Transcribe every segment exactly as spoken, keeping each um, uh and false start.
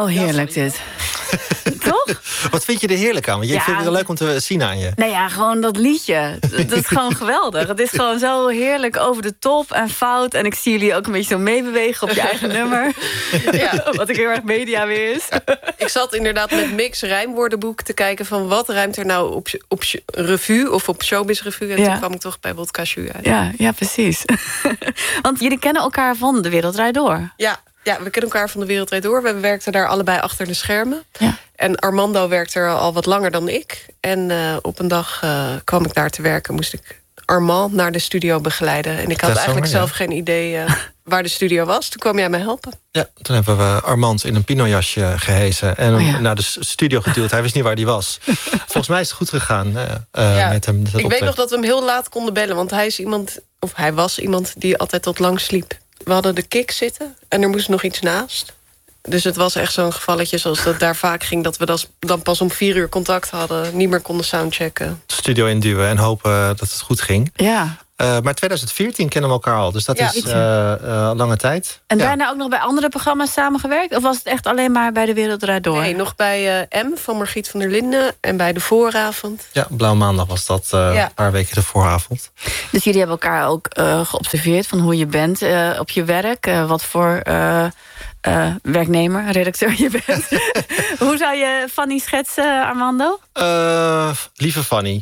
Oh, heerlijk dit. Toch? Wat vind je er heerlijk aan? Want je Ja. vindt het leuk om te zien aan je. Nou ja, gewoon dat liedje. Dat is gewoon geweldig. Het is gewoon zo heerlijk over de top en fout. En ik zie jullie ook een beetje zo meebewegen op je eigen nummer. Ja. Wat ik heel erg media weer is. Ik zat inderdaad met Mix rijmwoordenboek te kijken van wat ruimt er nou op, op revue of op Showbiz Revue. En Ja. toen kwam ik toch bij Wodka Jus uit. Ja, ja, precies. Want jullie kennen elkaar van De Wereld Draait Door. Ja, ja, we kennen elkaar van De Wereld Draait Door. We werkten daar allebei achter de schermen. Ja. En Armando werkte er al wat langer dan ik. En uh, op een dag uh, kwam ik daar te werken. Moest ik Armand naar de studio begeleiden. En ik had is eigenlijk zomaar, zelf geen idee uh, waar de studio was. Toen kwam jij me helpen. Ja, toen hebben we Armand in een pinojasje gehezen. En hem Oh ja. naar de studio geduwd. Hij wist niet waar hij was. Volgens mij is het goed gegaan uh, Ja. met hem. Ik weet nog dat we hem heel laat konden bellen. Want hij is iemand, of hij was iemand die altijd tot lang sliep. We hadden de kick zitten en er moest nog iets naast. Dus het was echt zo'n gevalletje zoals dat daar vaak ging... dat we dan pas om vier uur contact hadden, niet meer konden soundchecken. De studio induwen en hopen dat het goed ging. Ja. Uh, maar twintig veertien kennen we elkaar al, dus dat Ja. is uh, uh, lange tijd. En Ja. daarna ook nog bij andere programma's samengewerkt? Of was het echt alleen maar bij De Wereld Draait Door? Nee, nog bij uh, M van Margriet van der Linden en bij de vooravond. Ja, Blauwe Maandag was dat uh, Ja. een paar weken de vooravond. Dus jullie hebben elkaar ook uh, geobserveerd van hoe je bent uh, op je werk. Uh, wat voor uh, uh, werknemer, redacteur je bent. Hoe zou je Fanny schetsen, Armando? Uh, lieve Fanny.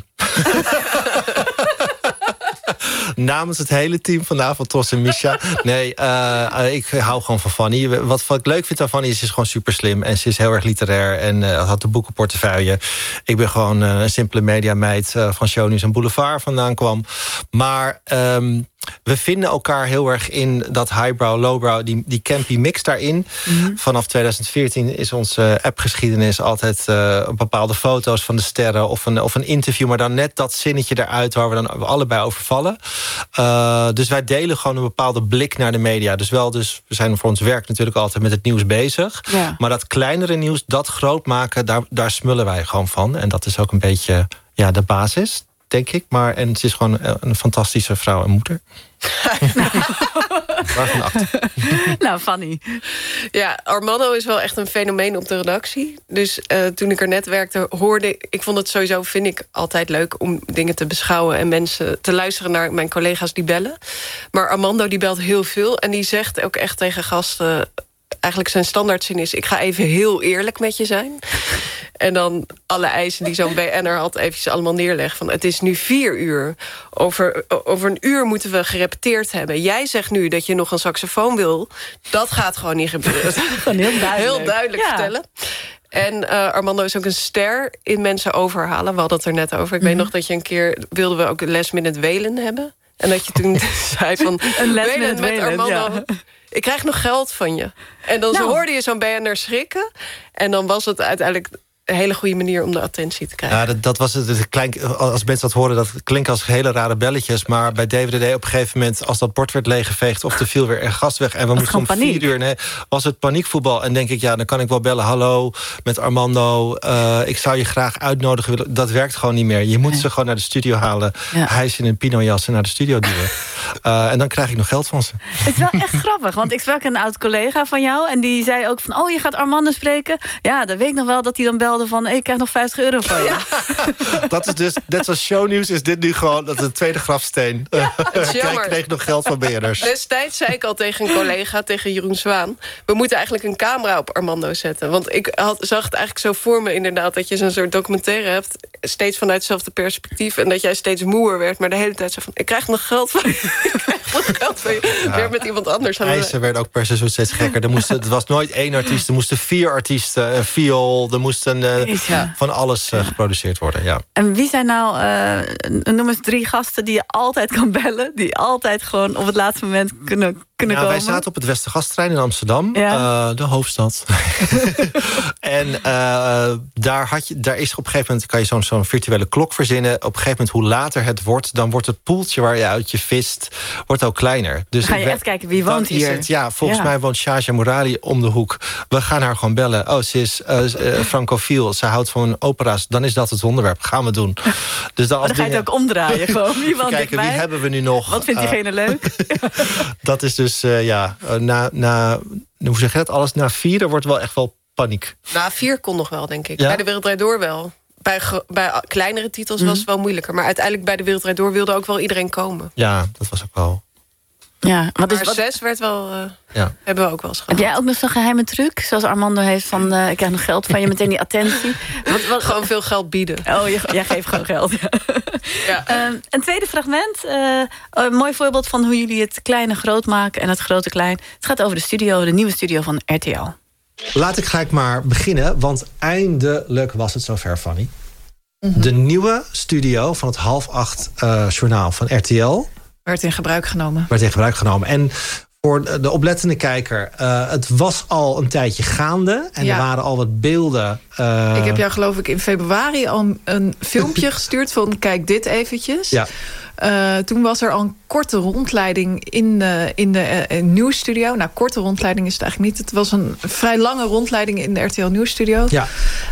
Namens het hele team vanavond, Tos en Misha. Nee, uh, ik hou gewoon van Fanny. Wat, wat ik leuk vind aan Fanny is, ze is gewoon super slim. En ze is heel erg literair en uh, had de boekenportefeuille. Ik ben gewoon uh, een simpele mediameid uh, van Shownieuws en Boulevard vandaan kwam. Maar um, we vinden elkaar heel erg in dat highbrow, lowbrow, die, die campy mix daarin. Mm-hmm. Vanaf twintig veertien is onze appgeschiedenis altijd uh, bepaalde foto's van de sterren of een, of een interview, maar dan net dat zinnetje eruit waar we dan allebei over vallen. Uh, dus wij delen gewoon een bepaalde blik naar de media. Dus wel, dus we zijn voor ons werk natuurlijk altijd met het nieuws bezig. Ja. Maar dat kleinere nieuws, dat groot maken, daar, daar smullen wij gewoon van. En dat is ook een beetje ja, de basis, denk ik. Maar, en ze is gewoon een fantastische vrouw en moeder. Waarvan acht. Nou, Fanny. Ja, Armando is wel echt een fenomeen op de redactie. Dus uh, toen ik er net werkte, hoorde ik... Ik vond het sowieso, vind ik, altijd leuk om dingen te beschouwen... en mensen te luisteren naar mijn collega's die bellen. Maar Armando die belt heel veel en die zegt ook echt tegen gasten... Eigenlijk zijn standaardzin is, ik ga even heel eerlijk met je zijn. En dan alle eisen die zo'n B N'er had eventjes allemaal neerleggen. Van, het is nu vier uur. Over, over een uur moeten we gerepeteerd hebben. Jij zegt nu dat je nog een saxofoon wil. Dat gaat gewoon niet gebeuren. Gewoon heel duidelijk. Heel duidelijk Ja. vertellen. En uh, Armando is ook een ster in mensen overhalen. We hadden het er net over. Ik Mm-hmm. weet nog dat je een keer... wilden we ook een last minute welen hebben. En dat je toen zei van... Een last welen minute met welen, Armando... ja. Ik krijg nog geld van je. En dan Nou. zo hoorde je zo'n B N'er schrikken. En dan was het uiteindelijk een hele goede manier om de attentie te krijgen. Ja, dat, dat was het. het klink, als mensen dat horen, dat klinkt als hele rare belletjes. Maar bij D W D op een gegeven moment, als dat bord werd leeggeveegd of er viel weer een gast weg en we moesten om paniek. vier uur, nee, was het paniekvoetbal. En denk ik, ja, dan kan ik wel bellen. Hallo, met Armando. Uh, ik zou je graag uitnodigen willen. Dat werkt gewoon niet meer. Je moet Nee. ze gewoon naar de studio halen. Ja. Hij is in een pinojas en naar de studio duwen. Uh, en dan krijg ik nog geld van ze. Het is wel echt grappig, want ik sprak een oud collega van jou... en die zei ook van, oh, je gaat Armando spreken. Ja, dan weet ik nog wel dat hij dan belde van... Hey, ik krijg nog vijftig euro van je. Ja. Dat is dus, net zoals shownieuws, is dit nu gewoon dat is de tweede grafsteen. Ja, het is jammer. Ik kreeg nog geld van B N'ers. Destijds zei ik al tegen een collega, tegen Jeroen Zwaan... we moeten eigenlijk een camera op Armando zetten. Want ik had, zag het eigenlijk zo voor me inderdaad... dat je zo'n soort documentaire hebt, steeds vanuit hetzelfde perspectief... en dat jij steeds moeer werd, maar de hele tijd zo van... ik krijg nog geld van je, ik krijg nog geld van je. Ja. Weer met iemand anders. Eisen werden ook per seizoen steeds gekker. Er moesten, het was nooit één artiest, er moesten vier artiesten... een viool, er moesten uh, ja. van alles uh, geproduceerd worden. Ja. En wie zijn nou, uh, noem eens drie gasten die je altijd kan bellen... die altijd gewoon op het laatste moment kunnen, kunnen Ja, komen? wij zaten op het Westergastterrein in Amsterdam, Ja. uh, de hoofdstad. en uh, daar, had je, daar is op een gegeven moment... kan je zo'n zo'n virtuele klok verzinnen. Op een gegeven moment, hoe later het wordt... dan wordt het poeltje waar je uit je vist wordt ook kleiner. Dus dan ga je we, echt kijken wie woont hier. Het, ja, volgens ja. mij woont Shaja Morali om de hoek. We gaan haar gewoon bellen. Oh, ze is uh, uh, francofiel, ze houdt van opera's. Dan is dat het onderwerp. Gaan we doen. Dus dan, als dan ga je het ook omdraaien. Gewoon. Wie woont kijken, dichtbij? wie hebben we nu nog? Wat vindt diegene uh, leuk? Dat is dus, uh, ja, na, na, hoe zeg je dat? Alles na vieren wordt wel echt wel paniek? Nou, vier kon nog wel, denk ik. Ja? Bij De Wereld Draait Door wel. Bij, bij kleinere titels mm. was het wel moeilijker. Maar uiteindelijk bij De Wereld Draait Door wilde ook wel iedereen komen. Ja, dat was ook wel... Ja, wat is, maar wat... zes werd wel, uh, ja. hebben we ook wel eens gehad. Heb jij ook nog zo'n geheime truc? Zoals Armando heeft van, uh, ik krijg nog geld van je, meteen die attentie. Wat, wat... Gewoon veel geld bieden. Oh, je, jij geeft gewoon geld. Ja. Uh, een tweede fragment. Uh, een mooi voorbeeld van hoe jullie het kleine groot maken en het grote klein. Het gaat over de studio, de nieuwe studio van R T L. Laat ik gelijk maar beginnen, want eindelijk was het zover, Fanny. Mm-hmm. De nieuwe studio van het half acht uh, journaal van R T L... werd in gebruik genomen. Werd in gebruik genomen. En voor de oplettende kijker, uh, het was al een tijdje gaande. En ja. er waren al wat beelden. Uh... Ik heb jou geloof ik in februari al een filmpje gestuurd van kijk dit eventjes. Ja. Uh, toen was er al een korte rondleiding in de, in de uh, nieuwsstudio. Nou, korte rondleiding is het eigenlijk niet. Het was een vrij lange rondleiding in de R T L Nieuwsstudio. Ja.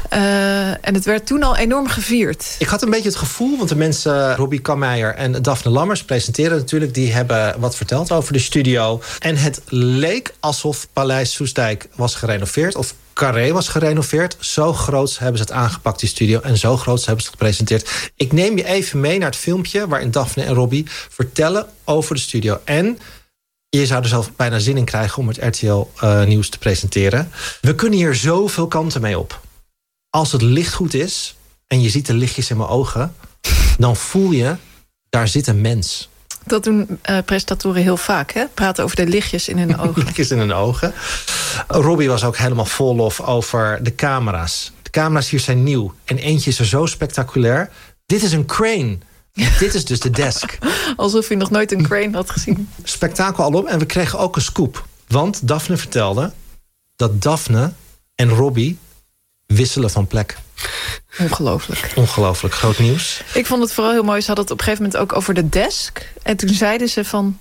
Uh, en het werd toen al enorm gevierd. Ik had een beetje het gevoel, want de mensen Robbie Kammeijer en Daphne Lammers presenteren natuurlijk, die hebben wat verteld over de studio. En het leek alsof Paleis Soestdijk was gerenoveerd, of Carré was gerenoveerd. Zo groot hebben ze het aangepakt, die studio. En zo groot hebben ze het gepresenteerd. Ik neem je even mee naar het filmpje waarin Daphne en Robbie vertellen over de studio. En je zou er zelf bijna zin in krijgen om het R T L uh, nieuws te presenteren. We kunnen hier zoveel kanten mee op. Als het licht goed is en je ziet de lichtjes in mijn ogen, dan voel je, daar zit een mens. Dat doen uh, presentatoren heel vaak, hè? Praten over de lichtjes in hun ogen. Lichtjes in hun ogen. Robbie was ook helemaal vol lof over de camera's. De camera's hier zijn nieuw. En eentje is er zo spectaculair. Dit is een crane. Dit is dus de desk. Alsof je nog nooit een crane had gezien. Spektakel alom. En we kregen ook een scoop. Want Daphne vertelde dat Daphne en Robbie wisselen van plek. Ongelooflijk. Ongelooflijk. Groot nieuws. Ik vond het vooral heel mooi. Ze hadden het op een gegeven moment ook over de desk. En toen zeiden ze van,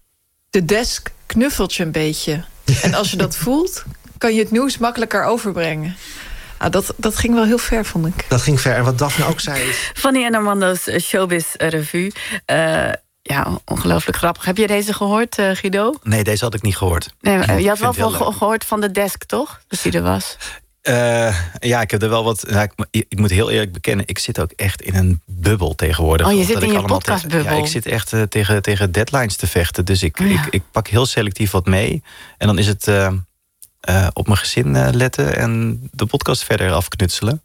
de desk knuffelt je een beetje. En als je dat voelt, kan je het nieuws makkelijker overbrengen. Nou, dat, dat ging wel heel ver, vond ik. Dat ging ver. En wat Daphne ook zei is... Fanny en Armando's Showbiz Revue. Uh, ja, ongelooflijk grappig. Heb je deze gehoord, uh, Guido? Nee, deze had ik niet gehoord. Nee, maar, je had wel veel ge- gehoord van de desk, toch? Dus die er was. Uh, ja, ik heb er wel wat... Nou, ik, ik moet heel eerlijk bekennen, ik zit ook echt in een bubbel tegenwoordig. Oh, je zit in je podcastbubbel. Ja, ik zit echt uh, tegen, tegen deadlines te vechten. Dus ik, oh, ja. ik, ik pak heel selectief wat mee. En dan is het uh, uh, op mijn gezin uh, letten en de podcast verder afknutselen.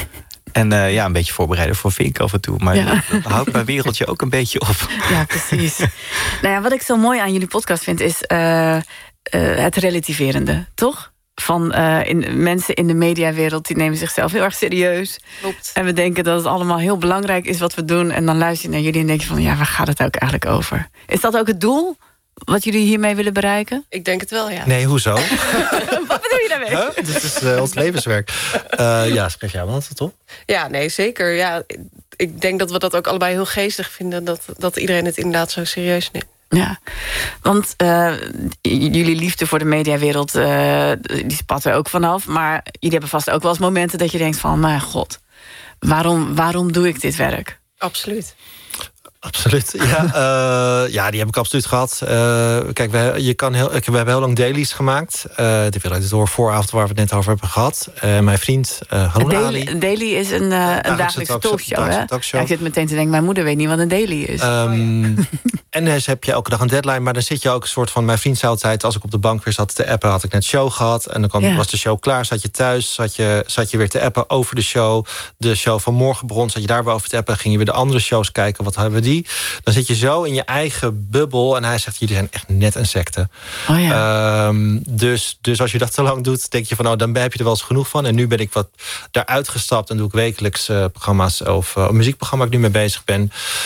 En uh, ja, een beetje voorbereiden voor Vink af en toe. Maar ja. dat houdt mijn wereldje ook een beetje op. Ja, precies. Nou ja, wat ik zo mooi aan jullie podcast vind, is uh, uh, het relativerende, toch? Van uh, in, mensen in de mediawereld, die nemen zichzelf heel erg serieus. Klopt. En we denken dat het allemaal heel belangrijk is wat we doen. En dan luister je naar jullie en denk je van, ja, waar gaat het ook eigenlijk over? Is dat ook het doel wat jullie hiermee willen bereiken? Ik denk het wel, ja. Nee, hoezo? Wat bedoel je daarmee? Huh? Dit is uh, ons levenswerk. Uh, ja, spreek jij wel toch? Ja, nee, zeker. Ja, ik denk dat we dat ook allebei heel geestig vinden. Dat, dat iedereen het inderdaad zo serieus neemt. Ja, want uh, jullie liefde voor de mediawereld, uh, die spat er ook vanaf. Maar jullie hebben vast ook wel eens momenten dat je denkt van, mijn god, waarom, waarom doe ik dit werk? Absoluut. Absoluut, ja. Uh, ja, die heb ik absoluut gehad. Uh, kijk, we, je kan heel, we hebben heel lang dailies gemaakt. Uh, de Wereld Door vooravond waar we het net over hebben gehad. Uh, mijn vriend uh, Haroun daily, Ali. Een daily is een, uh, een dagelijkse talkshow, hè? Ja, ik zit meteen te denken, mijn moeder weet niet wat een daily is. Um, en dus heb je elke dag een deadline. Maar dan zit je ook een soort van... Mijn vriend zei altijd, als ik op de bank weer zat te appen, had ik net show gehad. En dan kwam, ja. was de show klaar, zat je thuis. Zat je, zat je weer te appen over de show. De show van morgen begon, zat je daar weer over te appen. Ging je weer de andere shows kijken, wat hebben we die? Dan zit je zo in je eigen bubbel. En hij zegt, jullie zijn echt net een secte. Oh ja. um, dus, dus als je dat te lang doet, denk je van... nou, dan heb je er wel eens genoeg van. En nu ben ik wat daaruit gestapt. En doe ik wekelijks uh, programma's of uh, een muziekprogramma waar ik nu mee bezig ben.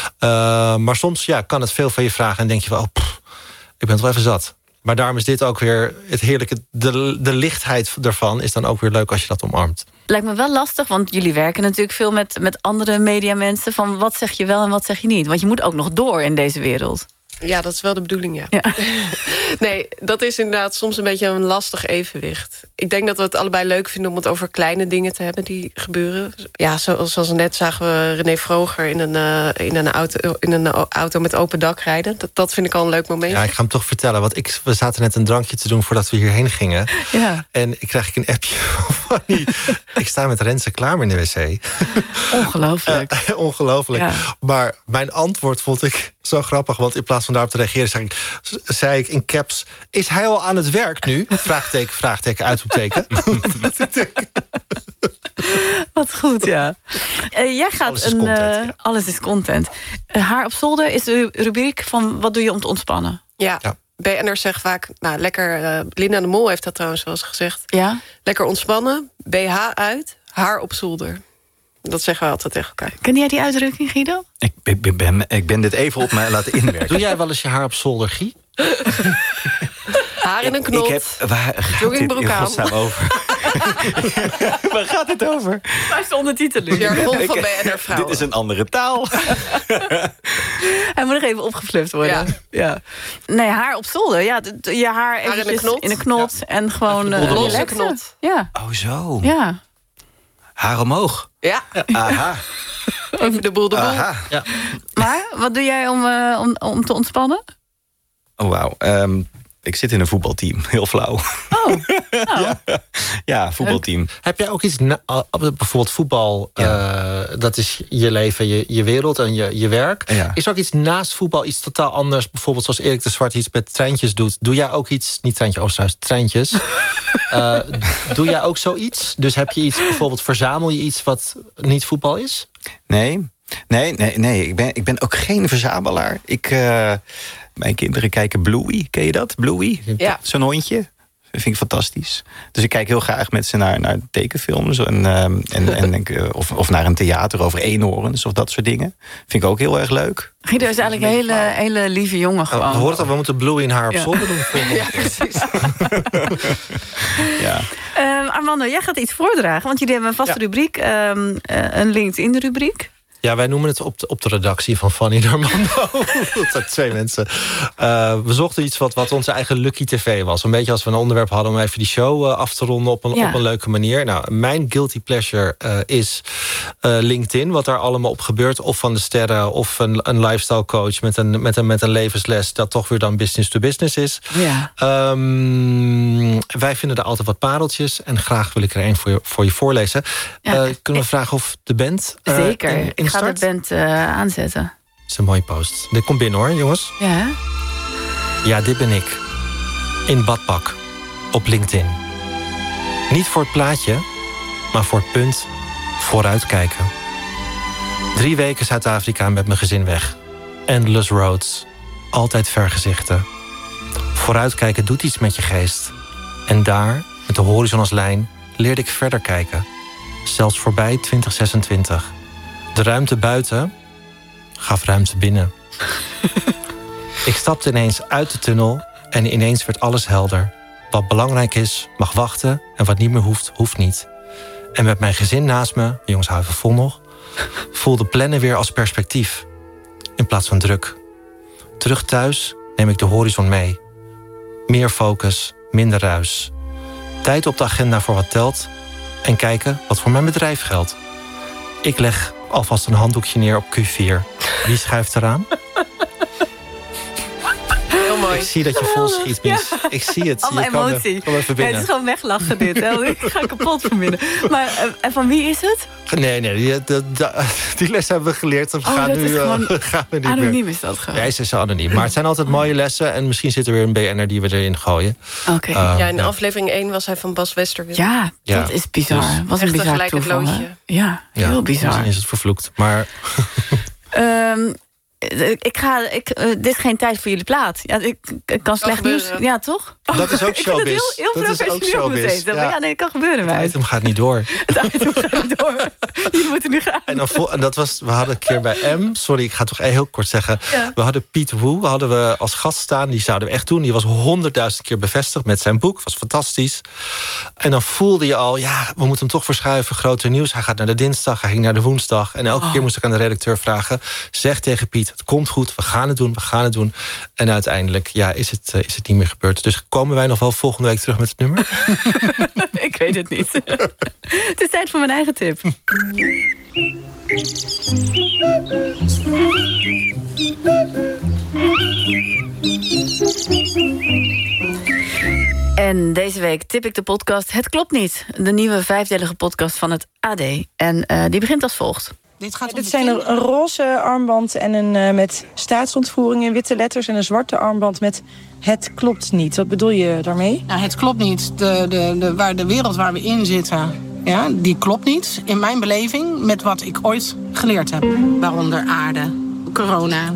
Uh, maar soms ja, kan het veel van je vragen. En denk je wel, oh, pff, ik ben het wel even zat. Maar daarom is dit ook weer het heerlijke... De, de lichtheid ervan is dan ook weer leuk als je dat omarmt. Lijkt me wel lastig, want jullie werken natuurlijk veel met, met andere mediamensen. Van wat zeg je wel en wat zeg je niet? Want je moet ook nog door in deze wereld. Ja, dat is wel de bedoeling, ja. ja. Nee, dat is inderdaad soms een beetje een lastig evenwicht. Ik denk dat we het allebei leuk vinden om het over kleine dingen te hebben die gebeuren. Ja, zoals, zoals net zagen we René Vroger in een, uh, in, een auto, in een auto met open dak rijden. Dat, dat vind ik al een leuk moment. Ja, ik ga hem toch vertellen. Want ik, we zaten net een drankje te doen voordat we hierheen gingen. Ja. En ik krijg een appje van die... Ik sta met Renze Klamer in de wc. Ongelooflijk. Uh, ongelooflijk. Ja. Maar mijn antwoord vond ik zo grappig. Want in plaats van daarop te reageren, zei ik, zei ik in caps... Is hij al aan het werk nu? Vraagteken, vraagteken, uitroepteken. Wat goed, ja. Uh, jij gaat alles is een... content, uh, ja. Alles is content. Uh, Haar op zolder is de rubriek van... Wat doe je om te ontspannen? Ja, Ja. B N'ers zeggen vaak... Nou, lekker, uh, Linda de Mol heeft dat trouwens wel eens gezegd. Ja? Lekker ontspannen, B H uit, haar op zolder. Dat zeggen we altijd tegen elkaar. Ken jij die uitdrukking, Guido? Ik, ik, ben, ik ben dit even op mij laten inwerken. Doe jij wel eens je haar op zolder, Guy? Haar in een knot. Ik heb, waar gaat joggingbroek dit in aan. godsnaam over? Waar gaat het over? Waar is de ondertitel nu? Jargon van B N'er vrouwen. Dit is een andere taal. Hij moet nog even opgeflipt worden. Ja. Ja. Nee, haar op zolder. Ja, d- d- je haar, Haar in eventjes een knot. in een knot. En gewoon Even de uh, boel losse relaxen. knot. Ja, Oh zo. ja. Haar omhoog. Ja, Aha. even de boel de boel. Aha. Ja. Maar, wat doe jij om, uh, om, om te ontspannen? Oh wauw. Um, ik zit in een voetbalteam. Heel flauw. Oh, nou. Ja, ja, voetbalteam. Heb jij ook iets, na, uh, bijvoorbeeld voetbal, Ja. uh, dat is je leven, je, je wereld en je, je werk. Ja. Is er ook iets naast voetbal, iets totaal anders? Bijvoorbeeld zoals Erik de Zwart iets met treintjes doet. Doe jij ook iets, niet treintje Oosterhuis, treintjes. uh, doe jij ook zoiets? Dus heb je iets, bijvoorbeeld verzamel je iets wat niet voetbal is? Nee, nee, nee, nee. Ik ben, ik ben ook geen verzamelaar. Ik, uh, mijn kinderen kijken Bluey. Ken je dat? Bluey? Ja. Zo'n hondje. Dat vind ik fantastisch. Dus ik kijk heel graag met ze naar, naar tekenfilms. En, uh, en, en denk, uh, of, of naar een theater over eenhoorns of dat soort dingen. Vind ik ook heel erg leuk. Guido is eigenlijk een hele, hele lieve jongen Oh, gewoon. we horen dat we moeten Blue in haar op Ja. zolder doen. Ja, precies. Ja. Uh, Armando, jij gaat iets voordragen. Want jullie hebben een vaste Ja. rubriek. Um, uh, een LinkedIn-rubriek. Ja, wij noemen het op de, op de redactie van Fanny en Armando. Dat zijn twee mensen. Uh, we zochten iets wat, wat onze eigen Lucky T V was. Een beetje als we een onderwerp hadden om even die show uh, af te ronden op een, Ja. op een leuke manier. Nou, mijn guilty pleasure uh, is uh, LinkedIn. Wat daar allemaal op gebeurt. Of van de sterren, of een, een lifestyle coach met een, met, een, met een levensles. Dat toch weer dan business to business is. Ja. Um, wij vinden er altijd wat pareltjes. En graag wil ik er één voor je, voor je voorlezen. Ja, uh, kunnen we vragen of de band uh, Zeker. in, in Ik ga start? de band uh, aanzetten. Dat is een mooie post. Dit komt binnen hoor, jongens. Ja, hè? Ja, dit ben ik. In badpak. Op LinkedIn. Niet voor het plaatje, maar voor het punt vooruitkijken. Drie weken Zuid-Afrika met mijn gezin weg. Endless roads. Altijd vergezichten. Vooruitkijken doet iets met je geest. En daar, met de horizon als lijn, leerde ik verder kijken. Zelfs voorbij twintig zesentwintig. De ruimte buiten gaf ruimte binnen. Ik stapte ineens uit de tunnel en ineens werd alles helder. Wat belangrijk is, mag wachten en wat niet meer hoeft, hoeft niet. En met mijn gezin naast me, de jongens houden vol nog, voelde plannen weer als perspectief in plaats van druk. Terug thuis neem ik de horizon mee. Meer focus, minder ruis. Tijd op de agenda voor wat telt en kijken wat voor mijn bedrijf geldt. Ik leg alvast een handdoekje neer op Q vier. Wie schuift eraan? Heel mooi. Ik zie dat je vol schiet, Mies. Ik zie het. Allemaal Je kan er- emotie. Kom even Ja, binnen. het is gewoon weglachen dit. Hè? Ik ga kapot van binnen. Maar uh, en van wie is het? Nee, nee, die, die, die, die les hebben we geleerd. We Oh, gaan dat nu is uh, gewoon gaan we niet meer. Anoniem is dat gewoon. Ja, ze is anoniem. Maar het zijn altijd mooie lessen. En misschien zit er weer een B N'er die we erin gooien. Oké. Uh, Ja, in ja. aflevering één was hij van Bas Westerwiel. Ja, Ja. dat is bizar. Dus- Was een Echt bizar tegelijk het toeval. hè? loodje. Ja, Ja, heel bizar. Misschien is het vervloekt. Maar Um, ik ga, ik, uh, dit is geen tijd voor jullie plaat. Ja, ik, ik kan slecht nieuws. gebeuren. Ja, toch? Dat is ook Ik vind het showbiz. heel, heel dat is ook professioneel showbiz. meteen. Ja. ja, nee, dat kan gebeuren. Het Meid. item gaat niet door. Het item gaat niet door. Jullie moeten nu gaan. En, dan vo- en dat was, we hadden een keer bij M, sorry, ik ga het toch heel kort zeggen. Ja. We hadden Piet Woe hadden we als gast staan. Die zouden we echt doen. Die was honderdduizend keer bevestigd met zijn boek. Was fantastisch. En dan voelde je al, ja, we moeten hem toch verschuiven. Groter nieuws. Hij gaat naar de dinsdag, hij ging naar de woensdag. En elke Oh. keer moest ik aan de redacteur vragen. Zeg tegen Piet, het komt goed. We gaan het doen, we gaan het doen. En uiteindelijk, ja, is het, uh, is het niet meer gebeurd. Dus komen wij nog wel volgende week terug met het nummer? Ik weet het niet. Het is tijd voor mijn eigen tip. En deze week tip ik de podcast Het Klopt Niet. De nieuwe vijfdelige podcast van het A D. En uh, die begint als volgt. Dit, gaat Dit zijn een, een roze armband en een uh, met staatsontvoering in witte letters... en een zwarte armband met Het Klopt Niet. Wat bedoel je daarmee? Nou, het klopt niet. De, de, de, waar de wereld waar we in zitten, ja, die klopt niet. In mijn beleving met wat ik ooit geleerd heb. Waaronder aarde, corona,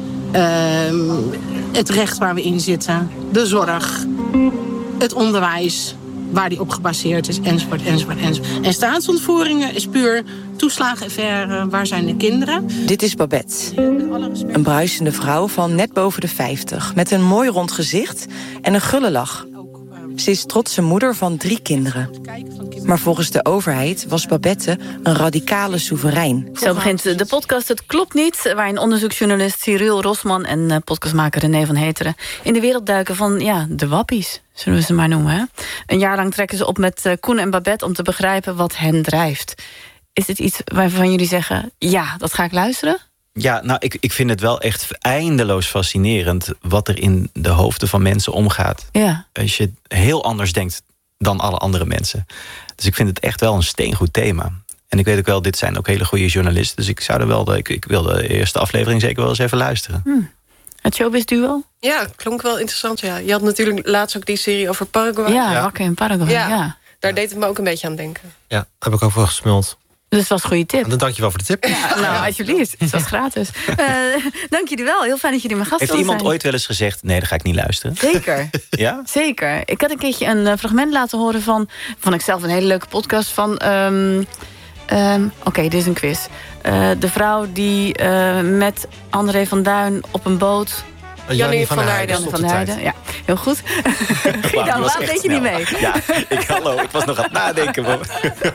uh, het recht waar we in zitten... de zorg, het onderwijs... waar die op gebaseerd is, enzovoort, enzovoort, enzovoort. En staatsontvoeringen is puur toeslagenaffaire, waar zijn de kinderen? Dit is Babette. Een bruisende vrouw van net boven de vijftig... met een mooi rond gezicht en een gulle lach. Ze is trotse moeder van drie kinderen. Maar volgens de overheid was Babette een radicale soeverein. Zo begint de podcast Het Klopt Niet... waarin onderzoeksjournalist Cyril Rosman en podcastmaker René van Heteren... in de wereld duiken van ja, de wappies, zullen we ze maar noemen. Hè? Een jaar lang trekken ze op met Koen en Babette... om te begrijpen wat hen drijft. Is dit iets waarvan jullie zeggen, ja, dat ga ik luisteren? Ja, nou, ik, ik vind het wel echt eindeloos fascinerend... wat er in de hoofden van mensen omgaat. Ja. Als je heel anders denkt dan alle andere mensen. Dus ik vind het echt wel een steengoed thema. En ik weet ook wel, dit zijn ook hele goede journalisten... dus ik zou er wel de, ik, ik wil de eerste aflevering zeker wel eens even luisteren. Hmm. Het showbiz-duo? Ja, klonk wel interessant, ja. Je had natuurlijk laatst ook die serie over Paraguay. Ja, ja. Wakker in Paraguay, ja. ja. Daar deed het me ook een beetje aan denken. Ja, heb ik ook wel gesmuld. Dus dat was een goede tip. Dan dank je wel voor de tip. Ja, nou, alsjeblieft. Het was gratis. Uh, dank jullie wel. Heel fijn dat jullie mijn gast Heeft zijn. iemand ooit wel eens gezegd, nee, dan ga ik niet luisteren? Zeker. Ja? Zeker. Ik had een keertje een uh, fragment laten horen van... vond ik zelf een hele leuke podcast van... Um, um, Oké, okay, dit is een quiz. Uh, de vrouw die uh, met André van Duin op een boot... Jannie van, van der Heijden. Van der Heijden, ja. Heel goed. Wow, nou, waarom deed je niet mee? Ja, ik, hallo, ik was nog aan het nadenken. Maar...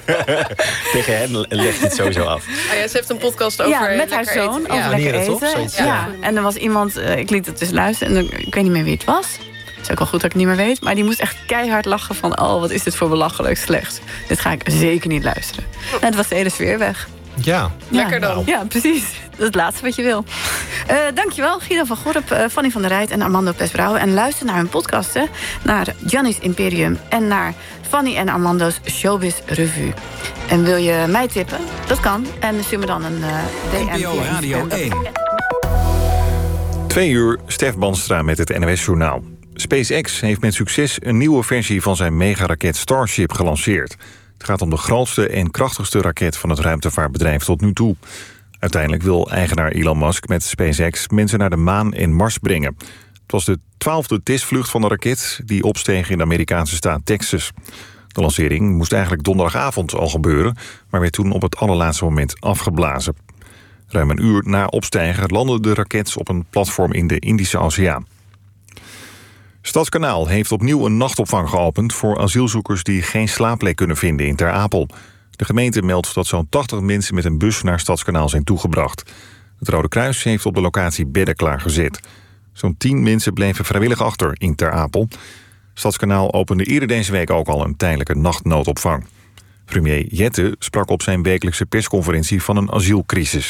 Tegen hen legt het sowieso af. Ah, ja, ze heeft een podcast over ja, met haar zoon, eten. over ja. lekker eten. Toch? Ja. ja, en er was iemand, uh, ik liet het dus luisteren... en ik weet niet meer wie het was. Het is ook wel goed dat ik het niet meer weet. Maar die moest echt keihard lachen van... oh, wat is dit voor belachelijk slecht. Dit ga ik zeker niet luisteren. En het was de hele sfeer weg. Ja. Lekker dan. Ja, precies. Dat is het laatste wat je wil. Uh, dankjewel, Guido van Gorp, uh, Fanny van der Rijt en Armando Pesbrouwen. En luister naar hun podcasten. Naar Gianni's Imperium en naar Fanny en Armando's Showbiz Revue. En wil je mij tippen? Dat kan. En stuur me dan een uh, D M. N P O Radio één. Twee uur, Stef Banstra met het N O S-journaal. SpaceX heeft met succes een nieuwe versie van zijn megaraket Starship gelanceerd. Het gaat om de grootste en krachtigste raket van het ruimtevaartbedrijf tot nu toe. Uiteindelijk wil eigenaar Elon Musk met SpaceX mensen naar de maan en Mars brengen. Het was de twaalfde testvlucht van de raket die opsteeg in de Amerikaanse staat Texas. De lancering moest eigenlijk donderdagavond al gebeuren, maar werd toen op het allerlaatste moment afgeblazen. Ruim een uur na opstijgen landde de raket op een platform in de Indische Oceaan. Stadskanaal heeft opnieuw een nachtopvang geopend voor asielzoekers die geen slaapplek kunnen vinden in Ter Apel. De gemeente meldt dat zo'n tachtig mensen met een bus naar Stadskanaal zijn toegebracht. Het Rode Kruis heeft op de locatie bedden klaargezet. Zo'n tien mensen bleven vrijwillig achter in Ter Apel. Stadskanaal opende eerder deze week ook al een tijdelijke nachtnoodopvang. Premier Jette sprak op zijn wekelijkse persconferentie van een asielcrisis.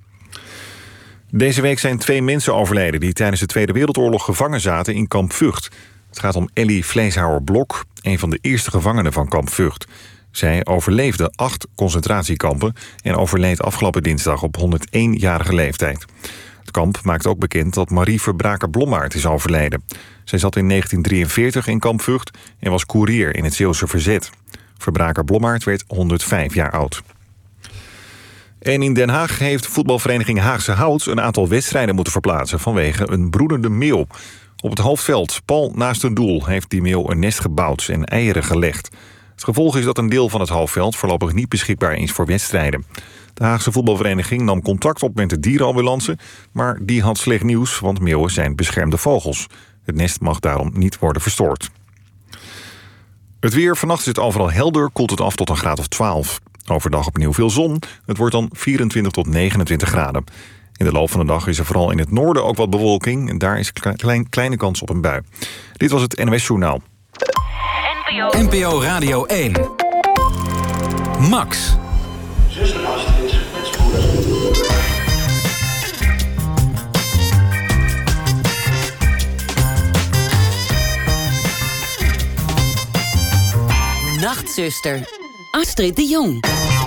Deze week zijn twee mensen overleden die tijdens de Tweede Wereldoorlog gevangen zaten in kamp Vught. Het gaat om Ellie Vleeshouwer-Blok, een van de eerste gevangenen van kamp Vught. Zij overleefde acht concentratiekampen en overleed afgelopen dinsdag op honderdéén-jarige leeftijd. Het kamp maakt ook bekend dat Marie Verbraker-Blommaert is overleden. Zij zat in negentien drieënveertig in kamp Vught en was koerier in het Zeeuwse verzet. Verbraker-Blommaert werd honderdvijf jaar oud. En in Den Haag heeft voetbalvereniging Haagse Hout een aantal wedstrijden moeten verplaatsen vanwege een broedende meeuw. Op het hoofdveld, pal naast een doel, heeft die meeuw een nest gebouwd en eieren gelegd. Het gevolg is dat een deel van het hoofdveld voorlopig niet beschikbaar is voor wedstrijden. De Haagse voetbalvereniging nam contact op met de dierenambulance, maar die had slecht nieuws, want meeuwen zijn beschermde vogels. Het nest mag daarom niet worden verstoord. Het weer, vannacht is het overal helder, koelt het af tot een graad of twaalf. Overdag opnieuw veel zon, het wordt dan vierentwintig tot negenentwintig graden. In de loop van de dag is er vooral in het noorden ook wat bewolking en daar is een klein, kleine kans op een bui. Dit was het N O S Journaal. N P O Radio één. Max. Nachtzuster, Astrid de Jong.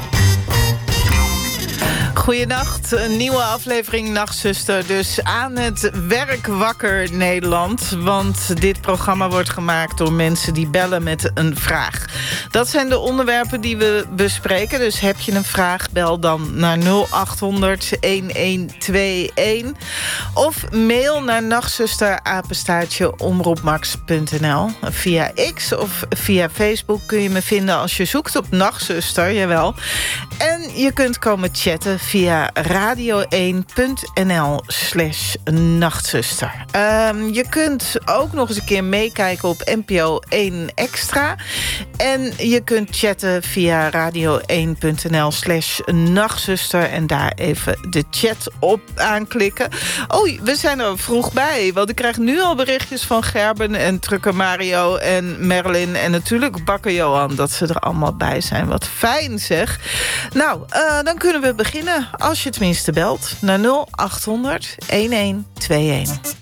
Goedenacht, een nieuwe aflevering Nachtzuster. Dus aan het werk wakker Nederland. Want dit programma wordt gemaakt door mensen die bellen met een vraag. Dat zijn de onderwerpen die we bespreken. Dus heb je een vraag, bel dan naar nul acht honderd een een twee een. Of mail naar nachtzuster apenstaartje omroepmax punt n l. Via X of via Facebook kun je me vinden als je zoekt op Nachtzuster, jawel. En je kunt komen chatten via radio één punt n l slash nachtzuster. Um, je kunt ook nog eens een keer meekijken op N P O één Extra. En je kunt chatten via radio één punt n l slash nachtzuster. En daar even de chat op aanklikken. Oh, we zijn er vroeg bij. Want ik krijg nu al berichtjes van Gerben en Trucker Mario en Merlin. En natuurlijk Bakker Johan, dat ze er allemaal bij zijn. Wat fijn zeg. Nou, uh, dan kunnen we beginnen. Als je tenminste belt naar nul acht honderd een een twee een.